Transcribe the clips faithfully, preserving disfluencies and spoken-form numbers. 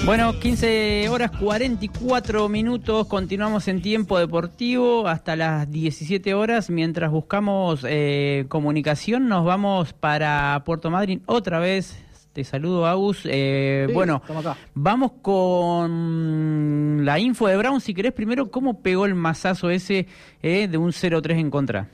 Bueno, quince horas cuarenta y cuatro minutos, continuamos en Tiempo Deportivo hasta las diecisiete horas. Mientras buscamos eh, comunicación, nos vamos para Puerto Madryn otra vez. Te saludo, Agus. Eh, sí, bueno, vamos con la info de Brown. Si querés, primero, ¿cómo pegó el mazazo ese eh, de un cero tres en contra?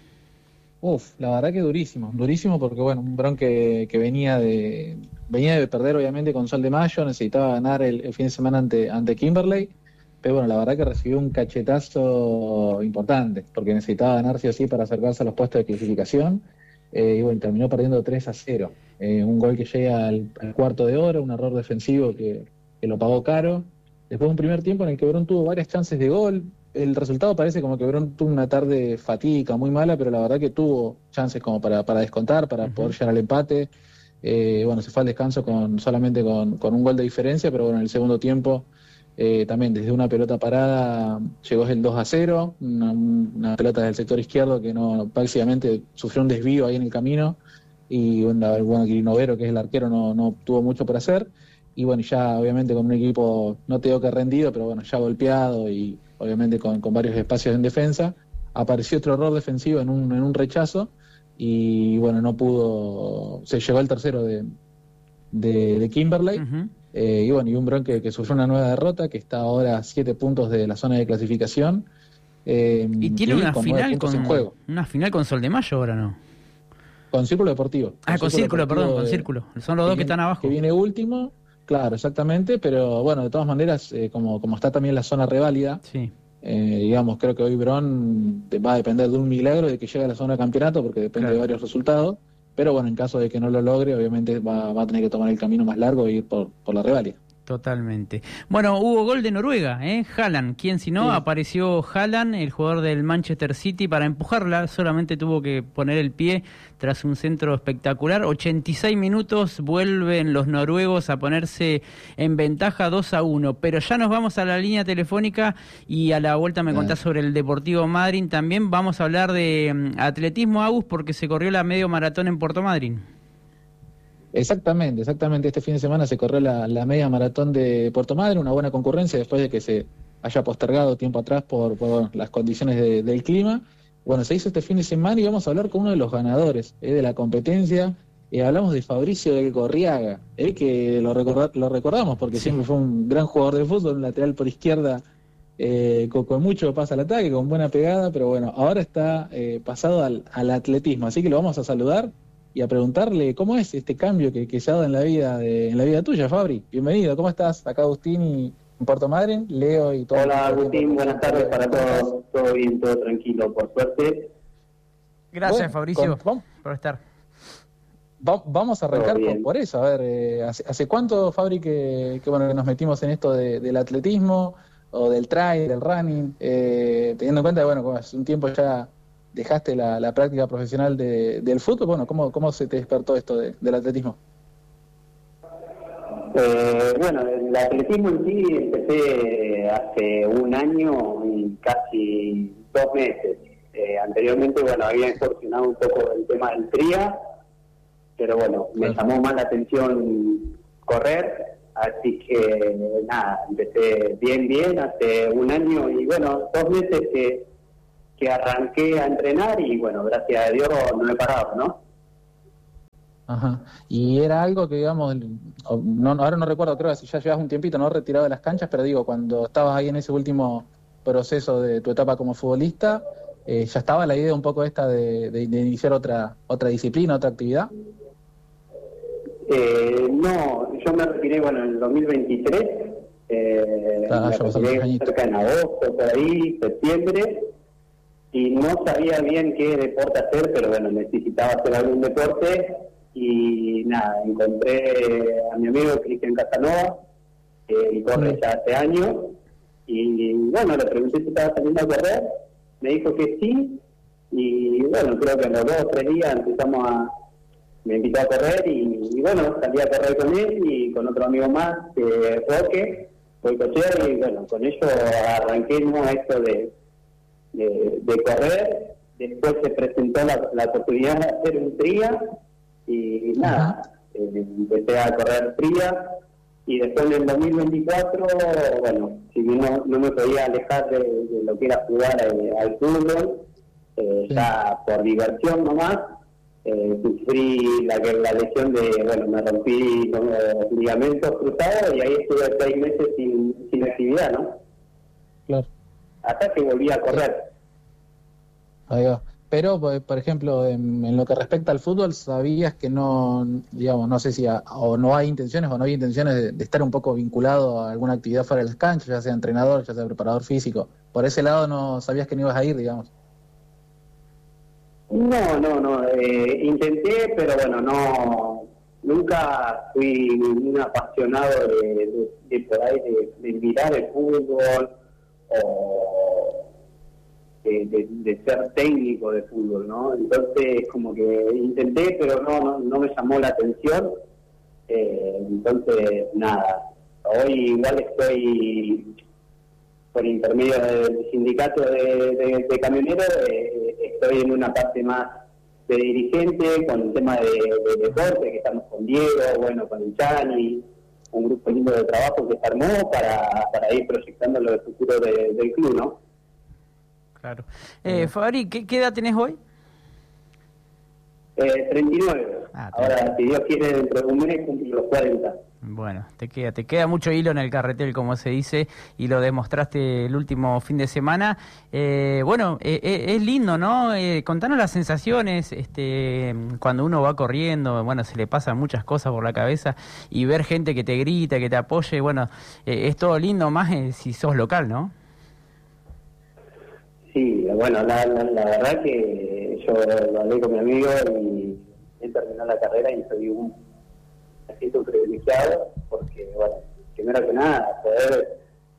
Uf, la verdad que durísimo, durísimo porque bueno, un Brown que, que venía de venía de perder obviamente con Sol de Mayo, necesitaba ganar el, el fin de semana ante, ante Kimberley, pero bueno, la verdad que recibió un cachetazo importante, porque necesitaba ganar sí o sí para acercarse a los puestos de clasificación, eh, y bueno, terminó perdiendo tres a cero, eh, un gol que llega al, al cuarto de hora, un error defensivo que, que lo pagó caro, después de un primer tiempo en el que Brown tuvo varias chances de gol. El resultado parece como que Brown tuvo una tarde fatídica muy mala, pero la verdad que tuvo chances como para, para descontar, para uh-huh. poder llegar al empate. Eh, bueno, se fue al descanso con solamente con, con un gol de diferencia, pero bueno, en el segundo tiempo eh, también desde una pelota parada llegó el dos a cero, una, una pelota del sector izquierdo que no prácticamente sufrió un desvío ahí en el camino, y bueno, el bueno Quirino Vero, que es el arquero, no, no tuvo mucho por hacer. Y bueno, ya obviamente con un equipo, no te digo que rendido, pero bueno, ya golpeado y obviamente con, con varios espacios en defensa, apareció otro error defensivo en un, en un rechazo y bueno, no pudo, se llevó el tercero de, de, de Kimberley, uh-huh. eh, y bueno, y un Brown que, que sufrió una nueva derrota, que está ahora a siete puntos de la zona de clasificación. Eh, y tiene y una con final con, juego. Una final con Sol de Mayo ahora, ¿no? Con Círculo Deportivo. Ah, con Círculo, Círculo perdón, de, con Círculo. Son los dos que, que están abajo. Que viene último. Claro, exactamente, pero bueno, de todas maneras, eh, como, como está también la zona reválida, sí. eh, digamos, creo que hoy Brown va a depender de un milagro de que llegue a la zona de campeonato, porque depende claro. de varios resultados, pero bueno, en caso de que no lo logre, obviamente va, va a tener que tomar el camino más largo e ir por, por la reválida. Totalmente. Bueno, hubo gol de Noruega, ¿eh? Haaland, ¿quién si no? Sí. Apareció Haaland, el jugador del Manchester City, para empujarla, solamente tuvo que poner el pie tras un centro espectacular. ochenta y seis minutos, vuelven los noruegos a ponerse en ventaja dos a uno, pero ya nos vamos a la línea telefónica y a la vuelta me ah. contás sobre el Deportivo Madryn. También vamos a hablar de um, atletismo, Agus, porque se corrió la medio maratón en Puerto Madryn. Exactamente, exactamente. Este fin de semana se corrió la, la media maratón de Puerto Madryn, una buena concurrencia después de que se haya postergado tiempo atrás por, por bueno, las condiciones de, del clima. Bueno, se hizo este fin de semana y vamos a hablar con uno de los ganadores eh, de la competencia. Eh, hablamos de Fabricio del Gorriaga, eh, que lo, recorda, lo recordamos porque sí. siempre fue un gran jugador de fútbol, un lateral por izquierda, eh, con, con mucho pase al ataque, con buena pegada, pero bueno, ahora está eh, pasado al, al atletismo, así que lo vamos a saludar y a preguntarle cómo es este cambio que, que se ha dado en la vida de, en la vida tuya, Fabri. Bienvenido, ¿cómo estás? Acá Agustín y en Puerto Madryn, Leo y todo. Hola Agustín, buenas tardes para todos, todo bien, todo tranquilo, por suerte. Gracias, bueno, Fabricio, con, por estar. Va, vamos a arrancar por, por eso, a ver, eh, ¿hace, ¿hace cuánto, Fabri, que, que, bueno, que nos metimos en esto de, del atletismo o del trail, del running, eh, teniendo en cuenta que, bueno, hace un tiempo ya dejaste la, la práctica profesional de, del fútbol? Bueno, ¿cómo, cómo se te despertó esto de, del atletismo? Eh, bueno, el atletismo en sí empecé hace un año y casi dos meses. Eh, anteriormente, bueno, había incursionado un poco el tema del tría, pero bueno, me llamó más la atención correr, así que nada, empecé bien, bien, hace un año y bueno, dos meses que que arranqué a entrenar y bueno, gracias a Dios no he parado, ¿no? Ajá. Y era algo que, digamos, no, ahora no recuerdo, creo que si ya llevas un tiempito, no retirado de las canchas, pero digo, cuando estabas ahí en ese último proceso de tu etapa como futbolista, eh, ¿ya estaba la idea un poco esta de, de, de iniciar otra otra disciplina, otra actividad? Eh, no, yo me retiré, bueno, en el dos mil veintitrés, eh, ah, me retiré cerca en agosto, por ahí, septiembre, y no sabía bien qué deporte hacer, pero bueno, necesitaba hacer algún deporte y nada, encontré a mi amigo Cristian Casanova, que corre ya hace años, y bueno, le pregunté si estaba saliendo a correr, me dijo que sí, y bueno, creo que en los dos o tres días empezamos a, me invitó a correr y, y bueno, salí a correr con él y con otro amigo más, que Roque, fue cochero, y bueno, con ellos arranquemos esto de De, de correr. Después se presentó la, la oportunidad de hacer un tría y nada, eh, empecé a correr tría y después en el dos mil veinticuatro, bueno, si bien no, no me podía alejar de, de lo que era jugar eh, al fútbol, eh, sí. ya por diversión nomás, eh, sufrí la, la lesión de, bueno, me rompí los ligamentos cruzados y ahí estuve seis meses sin, sin actividad, ¿no? Claro. Hasta que volví a correr. Ahí va. Pero, por ejemplo, en, en lo que respecta al fútbol, ¿sabías que no, digamos, no sé si a, o no hay intenciones o no hay intenciones de, de estar un poco vinculado a alguna actividad fuera de las canchas, ya sea entrenador, ya sea preparador físico? Por ese lado no sabías que no ibas a ir, digamos. No, no, no. Eh, intenté, pero bueno, no. Nunca fui un apasionado de, de, de por ahí de, de mirar el fútbol o de, de, de ser técnico de fútbol, ¿no? Entonces, como que intenté, pero no, no, no me llamó la atención. Eh, entonces, nada. Hoy igual estoy por intermedio del sindicato de, de, de camioneros, eh, estoy en una parte más de dirigente, con el tema de, de deporte, que estamos con Diego, bueno, con el Chani, un grupo lindo de trabajo que se armó para, para ir proyectando lo del futuro de, del club, ¿no? Claro. Eh, Fabri, ¿qué, ¿qué edad tenés hoy? Eh, treinta y nueve. Ah, ahora, si Dios quiere, dentro de un mes cumplo los cuarenta. Bueno, te queda, te queda mucho hilo en el carretel, como se dice, y lo demostraste el último fin de semana. Eh, bueno, eh, eh, es lindo, ¿no? Eh, contanos las sensaciones, este, cuando uno va corriendo, bueno, se le pasan muchas cosas por la cabeza, y ver gente que te grita, que te apoye, bueno, eh, es todo lindo, más eh, si sos local, ¿no? Sí, bueno, la, la, la verdad que yo lo hablé con mi amigo y él terminó la carrera y soy un me siento privilegiado porque, bueno, primero que nada, poder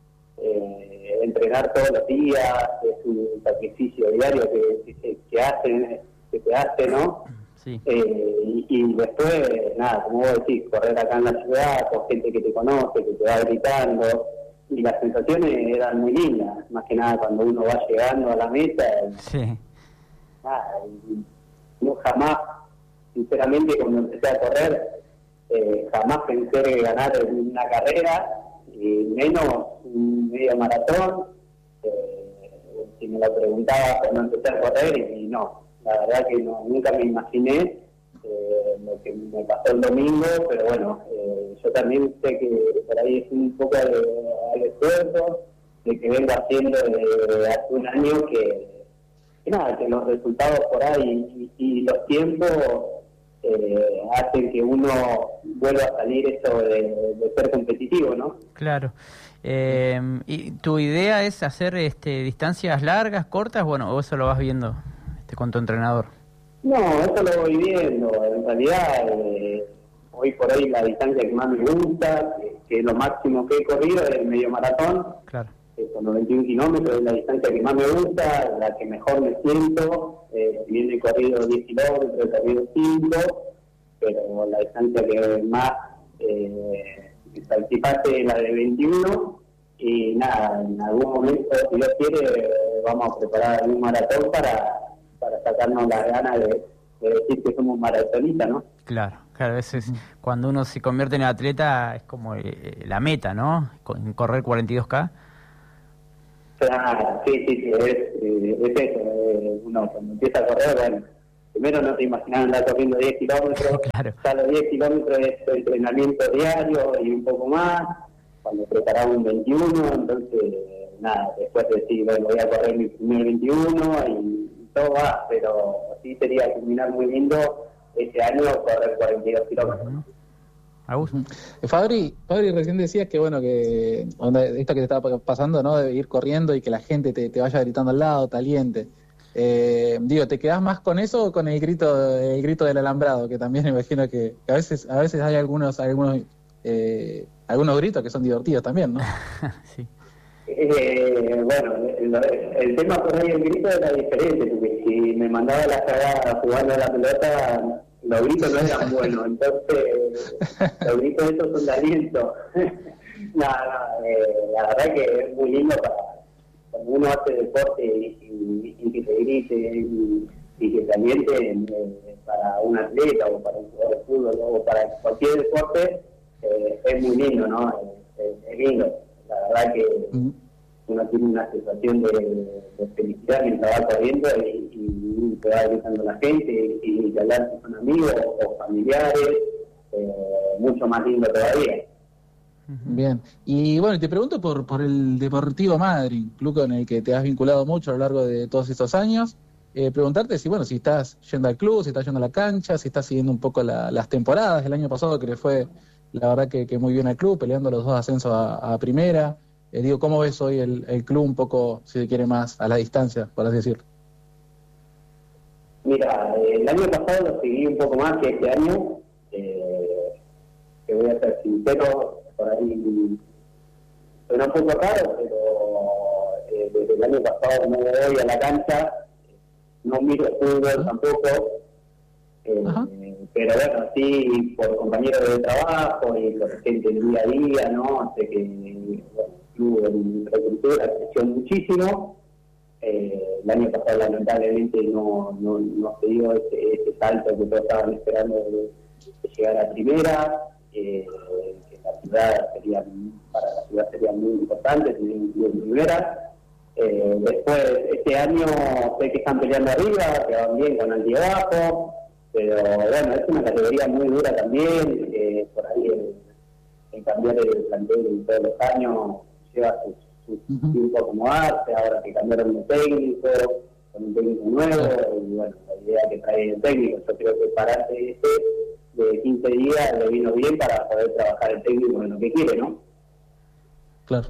eh, entrenar todos los días, es un sacrificio diario que, que, que hacen, que te hace, ¿no? Sí. Eh, y, y después, nada, como vos decís, correr acá en la ciudad con gente que te conoce, que te va gritando, y las sensaciones eran muy lindas, más que nada cuando uno va llegando a la meta. Sí. Nada, y no jamás, sinceramente, cuando empecé a correr, Eh, jamás pensé ganar una carrera, y menos un medio maratón. Eh, si me lo preguntaba cuando empecé a correr, y, y no, la verdad que no, nunca me imaginé eh, lo que me pasó el domingo, pero bueno, eh, yo también sé que por ahí es un poco de, al esfuerzo, de que vengo haciendo de hace un año que, que nada, que los resultados por ahí y, y los tiempos Eh, hacen que uno vuelva a salir esto de, de ser competitivo, ¿no? Claro. Eh, ¿Y tu idea es hacer este, distancias largas, cortas, bueno, o eso lo vas viendo este, con tu entrenador? No, eso lo voy viendo. En realidad, eh, hoy por hoy la distancia que más me gusta, que, que lo máximo que he corrido es el medio maratón. Claro. Eh, con noventa y un kilómetros es la distancia que más me gusta, la que mejor me siento. Eh, si bien he corrido diez kilómetros, he corrido cinco, pero la distancia que más eh, me satisface es la de veintiuno. Y nada, en algún momento, si Dios quiere, vamos a preparar un maratón para, para sacarnos las ganas de, de decir que somos maratonistas, ¿no? Claro, claro, a veces cuando uno se convierte en atleta es como eh, la meta, ¿no? Correr cuarenta y dos K. Claro, sí, sí, sí, es, eh, es eso. Eh, uno cuando empieza a correr, bueno, primero no te imaginas andar corriendo diez kilómetros, claro. Ya los diez kilómetros es entrenamiento diario y un poco más, cuando preparamos un veintiuno, entonces, nada, después decir, bueno, voy a correr mi primer veintiuno y todo va, pero sí sería culminar muy lindo ese año correr cuarenta y dos kilómetros. Uh-huh. Fabri, Fabri recién decías que bueno que onda, esto que te estaba pasando, ¿no? De ir corriendo y que la gente te, te vaya gritando al lado, te aliente. Eh, digo, ¿te quedás más con eso o con el grito, el grito del alambrado? Que también me imagino que, que a veces, a veces hay algunos, algunos, eh, algunos gritos que son divertidos también, ¿no? Sí. Eh, bueno, el, el tema por ahí el grito era diferente, porque si me mandaba la cagada jugando a la pelota, los gritos no eran buenos, entonces los gritos esos son de aliento. Nada, no, eh, la verdad que es muy lindo para cuando uno hace deporte y, y, y que te grite y, y que te aliente eh, para un atleta o para un jugador de fútbol o para cualquier deporte, eh, es muy lindo, ¿no? Es, es, es lindo. La verdad que uno tiene una sensación de, de felicidad mientras va corriendo y, y te va gritando la gente y, y hablar con amigos o familiares, eh, mucho más lindo todavía. Bien, y bueno, te pregunto por, por el Deportivo Madryn, club con el que te has vinculado mucho a lo largo de todos estos años. Eh, preguntarte si, bueno, si estás yendo al club, si estás yendo a la cancha, si estás siguiendo un poco la, las temporadas del año pasado, que le fue, la verdad, que, que muy bien al club, peleando los dos ascensos a, a primera. Eh, digo, ¿cómo ves hoy el, el club un poco, si se quiere, más a la distancia, por así decirlo? Mira, el año pasado lo seguí un poco más que este año. Eh, te voy a ser sincero, por ahí suena un poco raro, pero eh, desde el año pasado no voy a la cancha, no miro fútbol tampoco, eh, pero bueno, sí, por compañeros de trabajo y por gente del día a día, ¿no? Sé que bueno, el club en Recrutura creció muchísimo. Eh, el año pasado lamentablemente no, no, no se dio ese, ese salto que todos estaban esperando de, de llegar a primera. Eh, que la ciudad sería, para la ciudad sería muy importante tener un club en primera. Eh, después, este año sé que están peleando arriba, que van bien con alto abajo, pero bueno, es una categoría muy dura también. Eh, por ahí el, el cambiar el plantel todos los años lleva su, su uh-huh. tiempo a acomodarse. Ahora que cambiaron de técnico, con un técnico nuevo, y bueno, la idea que trae el técnico, yo creo que para este de quince días le vino bien para poder trabajar el técnico en lo que quiere, ¿no? Claro.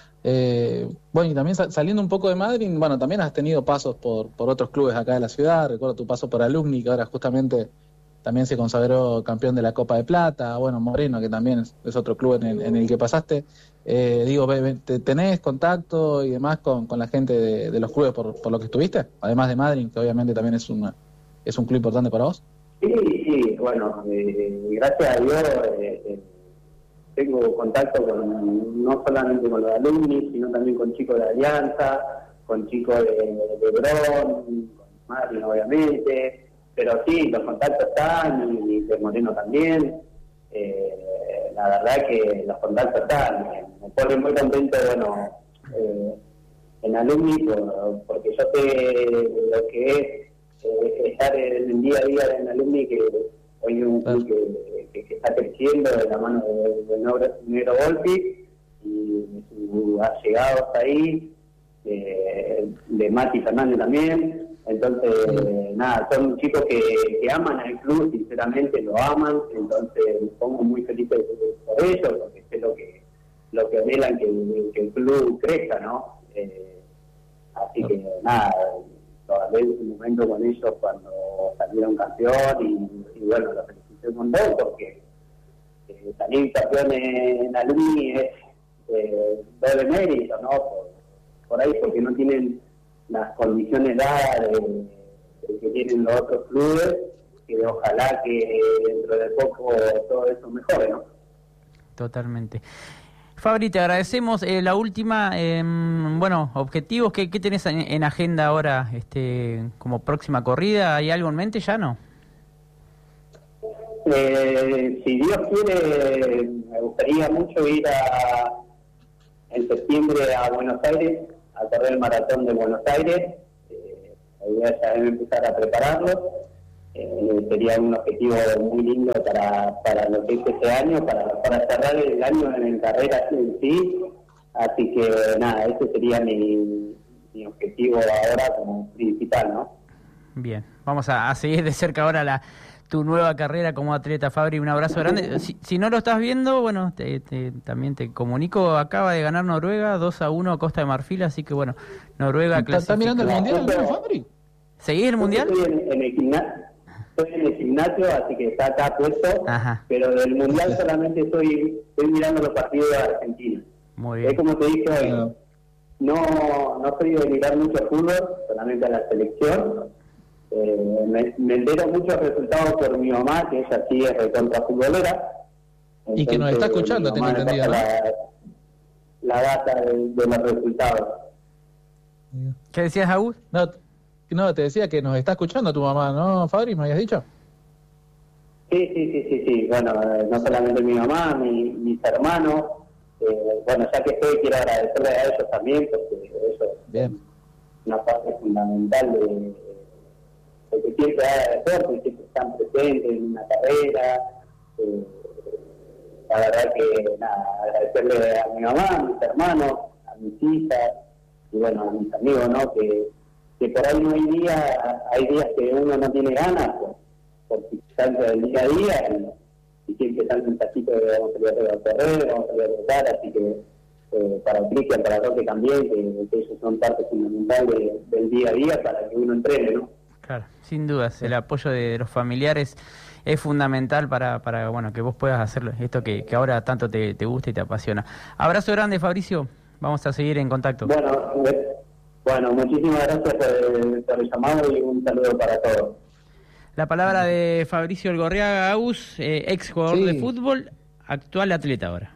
Eh, bueno, y también saliendo un poco de Madryn, bueno, también has tenido pasos por, por otros clubes acá de la ciudad. Recuerdo tu paso por Alumni, que ahora justamente también se consagró campeón de la Copa de Plata. Bueno, Moreno, que también es, es otro club en el, en el que pasaste. Eh, digo, ¿tenés contacto y demás con, con la gente de, de los clubes por, por lo que estuviste? Además de Madryn, que obviamente también es, una, es un club importante para vos. Sí, sí, bueno, eh, gracias a Dios eh, eh, tengo contacto con no solamente con los alumnos, sino también con chicos de Alianza, con chicos de, de Bron, con Marlon obviamente, pero sí, los contactos están, y, y de Moreno también. Eh, la verdad que los contactos están, me, me pone muy contento, bueno, eh, en alumni, por, porque yo sé lo que es Eh, estar en el día a día en Alumni, que hoy es un club que, que, que está creciendo de la mano de, de Negro Volpi y sus allegados ahí, eh, de Mati Fernández también. Entonces, eh, nada, son chicos que, que aman al club, sinceramente lo aman, entonces me pongo muy feliz por ellos, porque sé lo que lo que anhelan que, que el club crezca, ¿no? Eh, así que nada, hablé en su momento con ellos cuando salieron campeón y, y bueno, los felicité un montón porque eh, salir campeón en Alumni es eh, doble mérito, ¿no? Por, por ahí porque no tienen las condiciones dadas de, de que tienen los otros clubes, que ojalá que dentro de poco todo eso mejore, ¿no? Totalmente. Fabri, te agradecemos. Eh, la última, eh, bueno, objetivos, ¿qué, qué tenés en, en agenda ahora este, como próxima corrida? ¿Hay algo en mente ya, no? Eh, si Dios quiere, me gustaría mucho ir a, en septiembre a Buenos Aires, a correr el maratón de Buenos Aires. Eh, la idea ya es empezar a prepararlo. Eh, sería un objetivo muy lindo para, para lo que es este año, para, para cerrar el año en carrera en sí. Así que nada, ese sería mi, mi objetivo ahora como principal, ¿no? Bien, vamos a, a seguir de cerca ahora la tu nueva carrera como atleta, Fabri. Un abrazo grande. Si, si no lo estás viendo, bueno, te, te, también te comunico, acaba de ganar Noruega dos a uno a Costa de Marfil, así que bueno, Noruega clasifica. ¿Estás mirando el Mundial, no, Fabri? ¿Seguís el Mundial? Estoy en, en el gimnasio. Estoy en el gimnasio, así que está acá puesto. Ajá. Pero del Mundial solamente estoy, estoy mirando los partidos de Argentina. Muy bien. Es como te dije hoy, no, no, no soy de mirar mucho fútbol, solamente a la selección. Eh, me, me entero muchos resultados por mi mamá, que ella sí es recontra futbolera. Entonces, y que nos está escuchando, tengo entendido, ¿no? La, la data de, de los resultados. ¿Qué decías, Agus? No, no, te decía que nos está escuchando tu mamá, ¿no, Fabri? ¿Me habías dicho? Sí, sí, sí, sí, sí. Bueno, eh, no solamente mi mamá, mi, mis hermanos. Eh, bueno, ya que estoy, quiero agradecerle a ellos también, porque eso es una parte fundamental de, de que siempre haga deporte, siempre están presentes en una carrera. Eh, la verdad que, nada, agradecerle a mi mamá, a mis hermanos, a mis hijas, y bueno, a mis amigos, ¿no? Que, que por ahí no hay días, hay días que uno no tiene ganas, pues, por circunstancias del día a día, y, y siempre están un tachito de vamos a salir a correr, vamos a salir a trotar, así que eh, para Cristian, para Roque también, que, que ellos son parte fundamental de, del día a día para que uno entrene, ¿no? Claro, sin dudas, el apoyo de los familiares es fundamental para, para bueno, que vos puedas hacer esto que, que ahora tanto te, te gusta y te apasiona. Abrazo grande, Fabricio, vamos a seguir en contacto. Bueno, bueno muchísimas gracias por el, por el llamado y un saludo para todos. La palabra de Fabricio Elgorriaga Agus, eh, ex jugador sí. de fútbol, actual atleta ahora.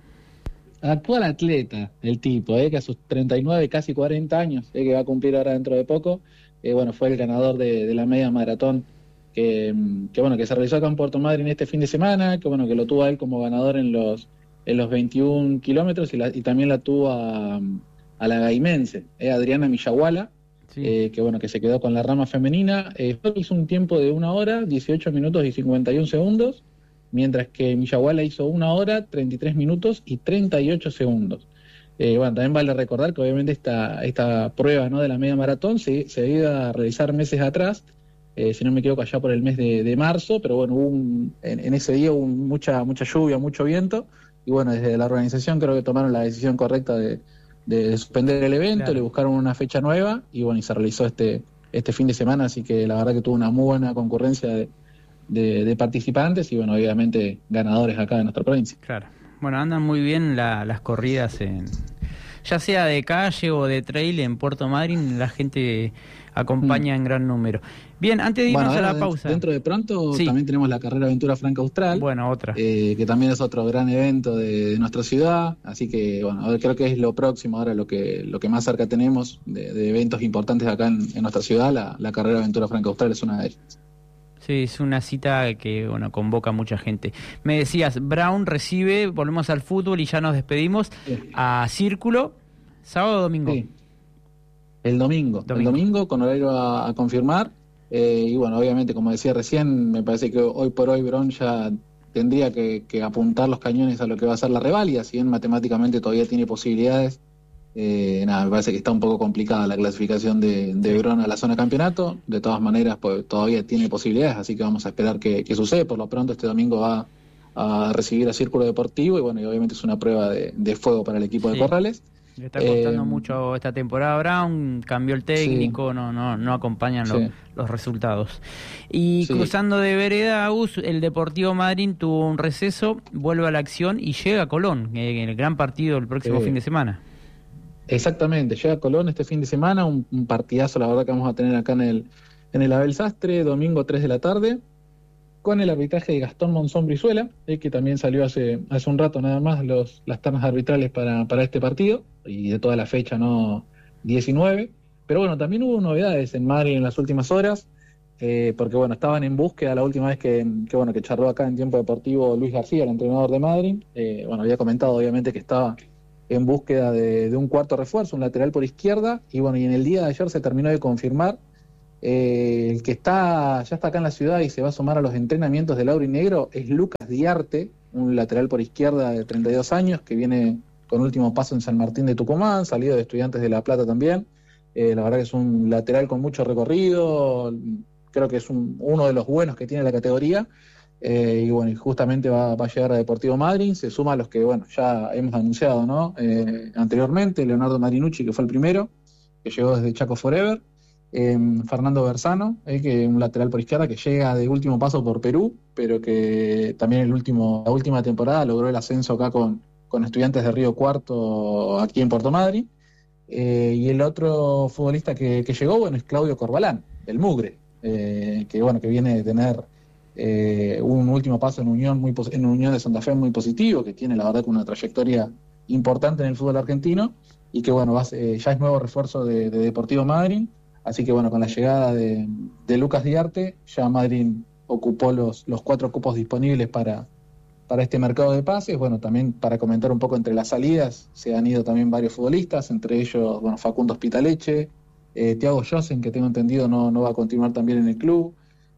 Actual atleta, el tipo, eh, que a sus treinta y nueve, casi cuarenta años, eh, que va a cumplir ahora dentro de poco, eh, bueno, fue el ganador de, de la media maratón que, que bueno que se realizó acá en Puerto Madryn este fin de semana, que bueno que lo tuvo a él como ganador en los en los veintiún kilómetros y, la, y también la tuvo a, a la gaimense, eh, Adriana Millaguala. Sí. Eh, que bueno que se quedó con la rama femenina, eh, hizo un tiempo de una hora, dieciocho minutos y cincuenta y un segundos, mientras que Millaguala hizo una hora, treinta y tres minutos y treinta y ocho segundos. Eh, bueno, también vale recordar que obviamente esta, esta prueba, ¿no?, de la media maratón se, se iba a realizar meses atrás, eh, si no me equivoco allá por el mes de, de marzo, pero bueno, hubo un, en, en ese día hubo mucha, mucha lluvia, mucho viento, y bueno, desde la organización creo que tomaron la decisión correcta de de suspender el evento, claro. Le buscaron una fecha nueva y bueno, y se realizó este este fin de semana, así que la verdad que tuvo una muy buena concurrencia de, de, de participantes y bueno, obviamente ganadores acá en nuestra provincia. Claro, bueno, andan muy bien la, las corridas, en ya sea de calle o de trail en Puerto Madryn, la gente acompaña mm. en gran número. Bien, antes de irnos bueno, a la dentro, pausa. Dentro de pronto sí. También tenemos la carrera Aventura Franca Austral. Bueno, otra. Eh, que también es otro gran evento de, de nuestra ciudad. Así que, bueno, creo que es lo próximo ahora, lo que lo que más cerca tenemos de, de eventos importantes acá en, en nuestra ciudad. La, la carrera Aventura Franca Austral es una de ellas. Sí, es una cita que, bueno, convoca a mucha gente. Me decías, Brown recibe, volvemos al fútbol y ya nos despedimos, sí. a Círculo, sábado o domingo. Sí. El domingo, domingo, el domingo con horario a, a confirmar. Eh, y bueno, obviamente, como decía recién, me parece que hoy por hoy Brown ya tendría que, que apuntar los cañones a lo que va a ser la reválida, si bien matemáticamente todavía tiene posibilidades. Eh, nada, me parece que está un poco complicada la clasificación de, de Brown a la zona campeonato. De todas maneras, pues todavía tiene posibilidades, así que vamos a esperar que, que sucede. Por lo pronto, este domingo va a recibir a Círculo Deportivo y bueno, y obviamente es una prueba de, de fuego para el equipo sí. de Corrales. Le está costando eh, mucho esta temporada Brown, cambió el técnico, sí. no no no acompañan sí. lo, los resultados. Y sí. cruzando de vereda, Agus, el Deportivo Madryn tuvo un receso, vuelve a la acción y llega a Colón, en el gran partido el próximo sí. fin de semana. Exactamente, llega a Colón este fin de semana, un, un partidazo la verdad que vamos a tener acá en el, en el Abel Sastre, domingo tres de la tarde, con el arbitraje de Gastón Monzón Brizuela, eh, que también salió hace hace un rato nada más los las ternas arbitrales para, para este partido, y de toda la fecha, no diecinueve. Pero bueno, también hubo novedades en Madrid en las últimas horas, eh, porque bueno, estaban en búsqueda la última vez que, que bueno que charló acá en Tiempo Deportivo Luis García, el entrenador de Madrid. Eh, bueno, había comentado obviamente que estaba en búsqueda de, de un cuarto refuerzo, un lateral por izquierda, y bueno, y en el día de ayer se terminó de confirmar. Eh, el que está ya está acá en la ciudad y se va a sumar a los entrenamientos del Aurinegro es Lucas Diarte, un lateral por izquierda de treinta y dos años que viene con último paso en San Martín de Tucumán, salido de Estudiantes de La Plata también. Eh, la verdad que es un lateral con mucho recorrido, creo que es un, uno de los buenos que tiene la categoría. Eh, y bueno, y justamente va, va a llegar a Deportivo Madryn, se suma a los que bueno ya hemos anunciado, ¿no? Eh, anteriormente, Leonardo Marinucci, que fue el primero, que llegó desde Chaco Forever. Eh, Fernando Bersano, eh, que un lateral por izquierda que llega de último paso por Perú, pero que también el último, la última temporada logró el ascenso acá con, con Estudiantes de Río Cuarto aquí en Puerto Madryn. Eh, y el otro futbolista que, que llegó, bueno, es Claudio Corbalán, del Mugre, eh, que bueno, que viene de tener eh, un último paso en Unión, muy en Unión de Santa Fe muy positivo, que tiene la verdad una trayectoria importante en el fútbol argentino, y que bueno, va, eh, ya es nuevo refuerzo de, de Deportivo Madryn. Así que bueno, con la llegada de, de Lucas Diarte, ya Madryn ocupó los, los cuatro cupos disponibles para, para este mercado de pases. Bueno, también para comentar un poco entre las salidas, se han ido también varios futbolistas, entre ellos, bueno, Facundo Hospitaleche, eh, Thiago Jossen, que tengo entendido no, no va a continuar también en el club.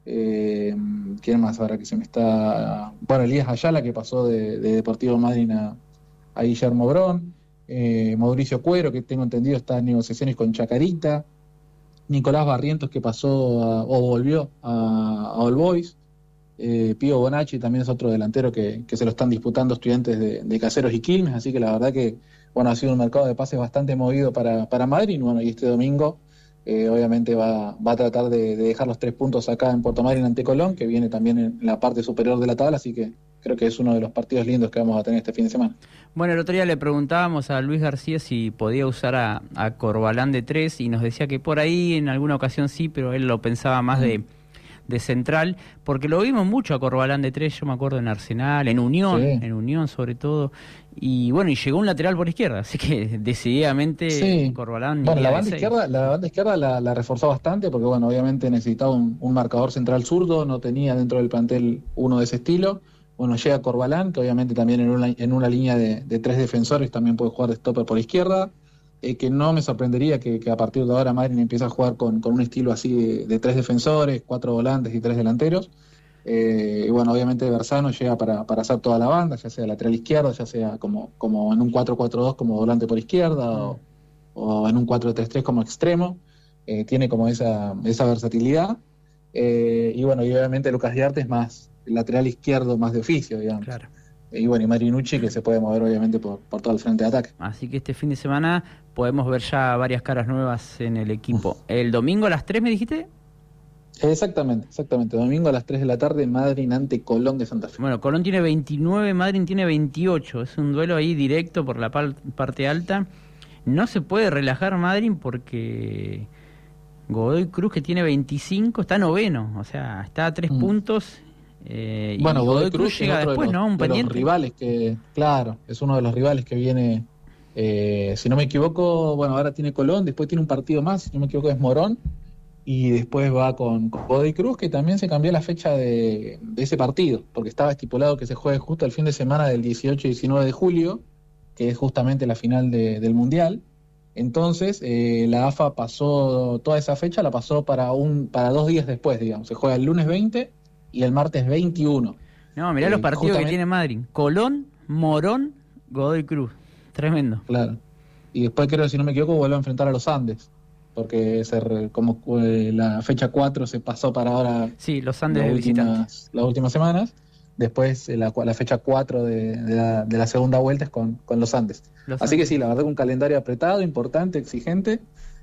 Eh, ¿Quién más ahora que se me está...? Bueno, Elías Ayala, que pasó de, de Deportivo Madryn a, a Guillermo Brón. Eh, Mauricio Cuero, que tengo entendido está en negociaciones con Chacarita. Nicolás Barrientos, que pasó a, o volvió a, a All Boys. Eh, Pío Bonacci también es otro delantero que, que se lo están disputando estudiantes de, de Caseros y Quilmes, así que la verdad que bueno, ha sido un mercado de pases bastante movido para, para Madryn. Bueno, y este domingo eh, obviamente va, va a tratar de, de dejar los tres puntos acá en Puerto Madryn ante Colón, que viene también en la parte superior de la tabla, así que creo que es uno de los partidos lindos que vamos a tener este fin de semana. Bueno, el otro día le preguntábamos a Luis García si podía usar a, a Corbalán de tres y nos decía que por ahí en alguna ocasión sí, pero él lo pensaba más mm. de, de central, porque lo vimos mucho a Corbalán de tres, yo me acuerdo en Arsenal, en Unión, sí. en Unión sobre todo, y bueno, y llegó un lateral por izquierda, así que decididamente sí. Corbalán... Bueno, la banda, izquierda, la banda izquierda la, la reforzó bastante, porque bueno, obviamente necesitaba un, un marcador central zurdo, no tenía dentro del plantel uno de ese estilo. Bueno, llega Corbalán, que obviamente también en una, en una línea de, de tres defensores también puede jugar de stopper por izquierda, eh, que no me sorprendería que, que a partir de ahora Madryn empiece a jugar con, con un estilo así de, de tres defensores, cuatro volantes y tres delanteros. Eh, y bueno, obviamente Berzano llega para, para hacer toda la banda, ya sea lateral izquierdo, ya sea como, como en un cuatro cuatro dos como volante por izquierda, o, o en un cuatro tres tres como extremo. Eh, tiene como esa, esa versatilidad. Eh, y bueno, y obviamente Lucas Diarte es más lateral izquierdo, más de oficio, digamos. Claro. Y bueno, y Marinucci, que se puede mover obviamente por, por todo el frente de ataque. Así que este fin de semana podemos ver ya varias caras nuevas en el equipo. ¿El domingo a las tres me dijiste? Exactamente, exactamente. Domingo a las tres de la tarde, Madryn ante Colón de Santa Fe. Bueno, Colón tiene veintinueve, Madryn tiene veintiocho. Es un duelo ahí directo por la par- parte alta. No se puede relajar Madryn porque Godoy Cruz, que tiene veinticinco, está noveno. O sea, está a tres mm. puntos. Eh, bueno, y Godoy Cruz llega después, de los, ¿no? Un de pendiente. Los rivales que, claro, es uno de los rivales que viene, eh, si no me equivoco, bueno, ahora tiene Colón, después tiene un partido más, si no me equivoco es Morón, y después va con, con Godoy Cruz, que también se cambió la fecha de, de ese partido, porque estaba estipulado que se juegue justo el fin de semana del dieciocho y diecinueve de julio, que es justamente la final de, del Mundial. Entonces, eh, la A F A pasó toda esa fecha, la pasó para un para dos días después, digamos. Se juega el lunes veinte y el martes veintiuno. No, mirá eh, los partidos justamente... que tiene Madryn. Colón, Morón, Godoy Cruz. Tremendo. Claro. Y después creo, si no me equivoco, vuelve a enfrentar a los Andes. Porque se, como eh, la fecha cuatro se pasó para ahora. Sí, los Andes las de últimas, visitantes. Las últimas semanas. Después la, la fecha cuatro de, de, la, de la segunda vuelta es con, con los Andes. Los Así Andes. Que sí, la verdad que un calendario apretado, importante, exigente.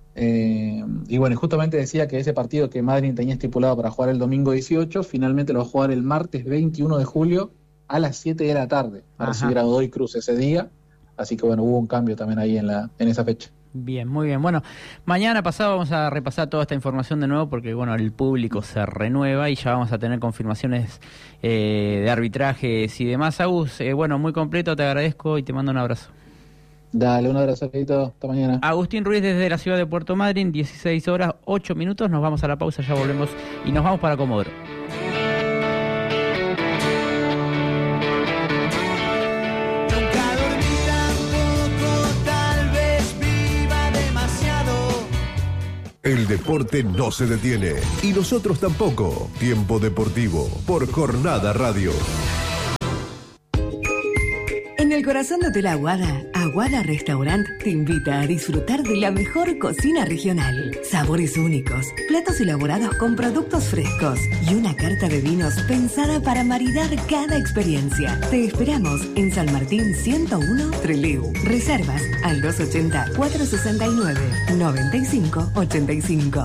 Eh, y bueno, justamente decía que ese partido que Madryn tenía estipulado para jugar el domingo dieciocho, finalmente lo va a jugar el martes veintiuno de julio a las siete de la tarde, a Ajá. recibir a Godoy Cruz ese día. Así que bueno, hubo un cambio también ahí en, la, en esa fecha. Bien, muy bien. Bueno, mañana pasado vamos a repasar toda esta información de nuevo porque, bueno, el público se renueva y ya vamos a tener confirmaciones eh, de arbitrajes y demás. Agus, eh, bueno, muy completo, te agradezco y te mando un abrazo. Dale, un abrazo, Pedrito. Hasta mañana. Agustín Ruiz desde la ciudad de Puerto Madryn, dieciséis horas, ocho minutos. Nos vamos a la pausa, ya volvemos y nos vamos para Comodoro. El deporte no se detiene y nosotros tampoco. Tiempo Deportivo por Jornada Radio. En el corazón de Hotel Aguada, Aguada Restaurant te invita a disfrutar de la mejor cocina regional. Sabores únicos, platos elaborados con productos frescos y una carta de vinos pensada para maridar cada experiencia. Te esperamos en San Martín ciento uno, Trelew. Reservas al dos ochenta, cuatrocientos sesenta y nueve, noventa y cinco ochenta y cinco.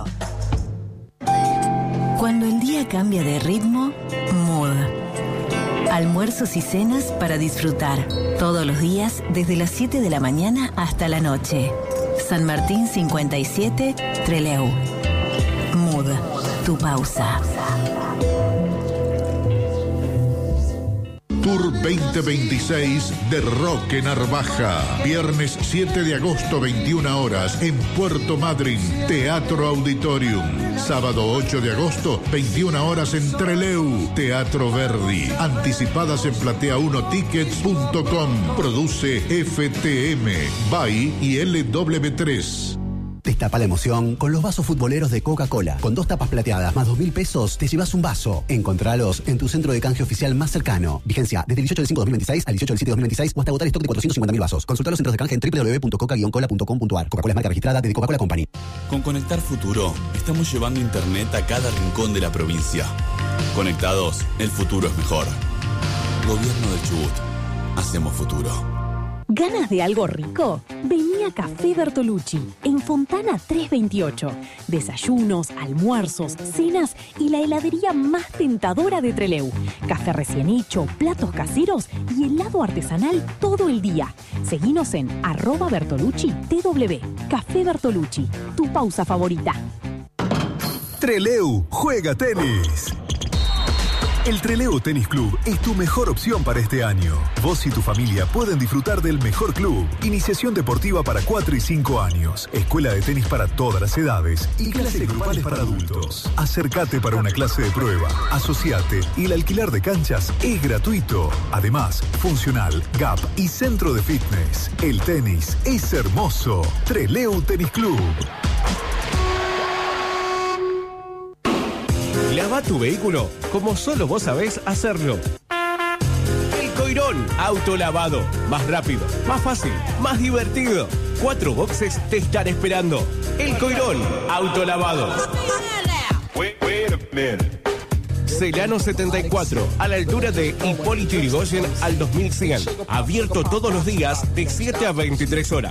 Cuando el día cambia de ritmo, Mood. Almuerzos y cenas para disfrutar. Todos los días, desde las siete de la mañana hasta la noche. San Martín cincuenta y siete, Trelew. Mood, tu pausa. Tour veinte veintiséis de Roque Narvaja. Viernes siete de agosto, veintiuna horas, en Puerto Madryn, Teatro Auditorium. Sábado ocho de agosto, veintiuna horas, en Trelew, Teatro Verdi. Anticipadas en platea uno tickets punto com. Produce F T M, B A I y L W tres. Destapa la emoción con los vasos futboleros de Coca-Cola. Con dos tapas plateadas más dos mil pesos, te llevas un vaso. Encontralos en tu centro de canje oficial más cercano. Vigencia desde el dieciocho del cinco de dos mil veintiséis al dieciocho del siete de dos mil veintiséis o hasta agotar stock de cuatrocientos cincuenta mil vasos. Consulta los centros de canje en doble u doble u doble u punto coca guion cola punto com punto a r. Coca-Cola es marca registrada de The Coca-Cola Company. Con Conectar Futuro, estamos llevando internet a cada rincón de la provincia. Conectados, el futuro es mejor. Gobierno de Chubut. Hacemos futuro. ¿Ganas de algo rico? Vení a Café Bertolucci, en Fontana trescientos veintiocho. Desayunos, almuerzos, cenas y la heladería más tentadora de Trelew. Café recién hecho, platos caseros y helado artesanal todo el día. Seguinos en arroba Bertolucci T W. Café Bertolucci, tu pausa favorita. Trelew juega tenis. El Trelew Tenis Club es tu mejor opción para este año. Vos y tu familia pueden disfrutar del mejor club. Iniciación deportiva para cuatro y cinco años. Escuela de tenis para todas las edades. Y clases grupales para adultos. Acércate para una clase de prueba. Asociate y el alquiler de canchas es gratuito. Además, funcional, gap y centro de fitness. El tenis es hermoso. Trelew Tenis Club. Lava tu vehículo como solo vos sabés hacerlo. El Coirón Autolavado. Más rápido, más fácil, más divertido. Cuatro boxes te están esperando. El Coirón Autolavado. Celano setenta y cuatro, a la altura de Hipólito Yrigoyen al dos mil cien. Abierto todos los días de siete a veintitrés horas.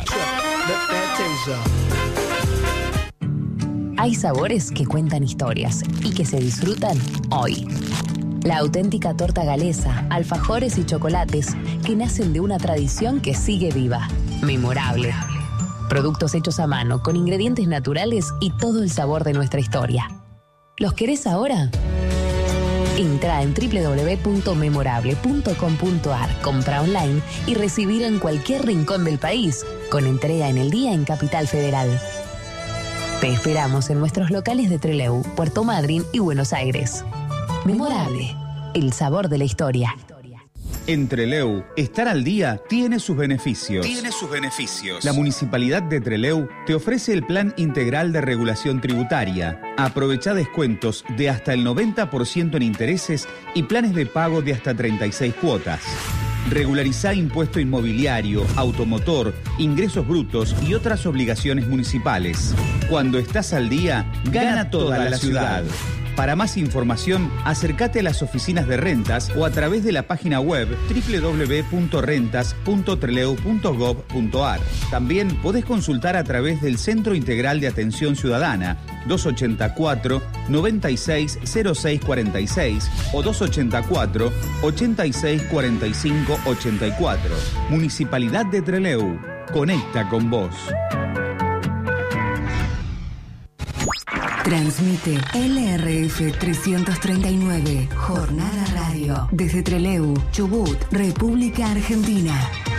Hay sabores que cuentan historias y que se disfrutan hoy. La auténtica torta galesa, alfajores y chocolates que nacen de una tradición que sigue viva. Memorable. Productos hechos a mano con ingredientes naturales y todo el sabor de nuestra historia. ¿Los querés ahora? Entra en doble u doble u doble u punto memorable punto com punto a r, compra online y recibir en cualquier rincón del país, con entrega en el día en Capital Federal. Te esperamos en nuestros locales de Trelew, Puerto Madryn y Buenos Aires. Memorable, el sabor de la historia. En Trelew, estar al día tiene sus beneficios. Tiene sus beneficios. La Municipalidad de Trelew te ofrece el Plan Integral de Regulación Tributaria. Aprovecha descuentos de hasta el noventa por ciento en intereses y planes de pago de hasta treinta y seis cuotas. Regularizá impuesto inmobiliario, automotor, ingresos brutos y otras obligaciones municipales. Cuando estás al día, gana toda la ciudad. Para más información, acércate a las oficinas de rentas o a través de la página web doble u doble u doble u punto rentas punto trelew punto gob punto a r. También podés consultar a través del Centro Integral de Atención Ciudadana dos ocho cuatro, nueve seis cero seis cuatro seis o dos ocho cuatro, ocho seis cuatro cinco ocho cuatro. Municipalidad de Trelew. Conecta con vos. Transmite L R F trescientos treinta y nueve, Jornada Radio, desde Trelew, Chubut, República Argentina.